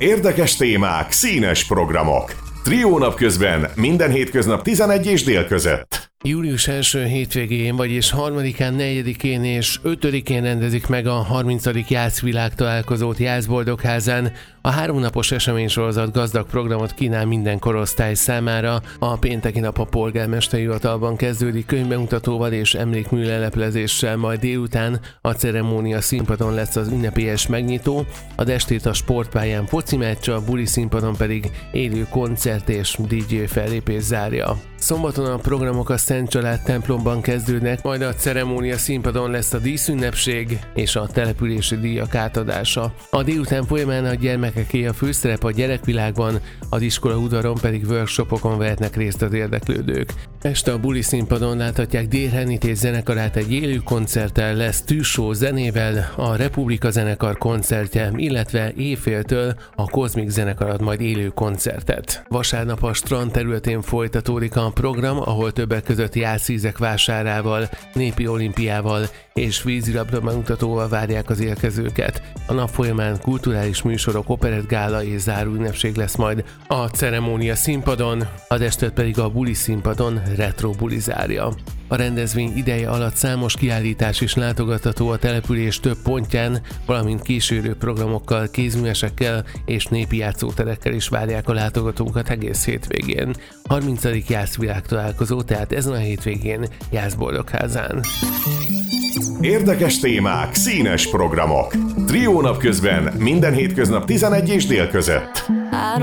Érdekes témák, színes programok. Trió napközben minden hétköznap 11 és dél között. Július első hétvégén, vagyis 3-án, 4-én és 5-én rendezik meg a 30. Jászvilág találkozót Jászboldogházán. A 3 napos eseménysorozat gazdag programot kínál minden korosztály számára. A pénteki nap a polgármesteri hivatalban kezdődik könyvbemutatóval és emlékműleleplezéssel, majd délután a ceremónia színpadon lesz az ünnepélyes megnyitó, a destét a sportpályán foci meccs, a buli színpadon pedig élő koncert és DJ fellépés zárja. Szombaton a programok a Szent Család templomban kezdődnek, majd a ceremónia színpadon lesz a díszünnepség és a települési díjak átadása. A délután folyamán a gyermekeké a főszerep a gyerekvilágban, az iskola udvaron pedig workshopokon vehetnek részt az érdeklődők. Este a buli színpadon láthatják Dérhenités zenekarát egy élő koncerttel, lesz tűzsó zenével, a Republika zenekar koncertje, illetve éjféltől a Kozmik zenekar ad majd élő koncertet. Vasárnap a strand területén folytatódik a program, ahol többek között jászízek vásárával, népi olimpiával és vízilabda bemutatóval várják az érkezőket. A nap folyamán kulturális műsorok, operettgála és záróünnepség lesz majd a ceremónia színpadon, az estet pedig a buli színpadon retro buli zárja. A rendezvény ideje alatt számos kiállítás is látogatható a település több pontján, valamint kísérő programokkal, kézművesekkel és népi játszóterekkel is várják a látogatókat egész hétvégén. 30. Jászvilág találkozó, tehát ezen a hétvégén Jászboldogházán. Érdekes témák, színes programok. Trió napközben minden hétköznap 11 és dél között.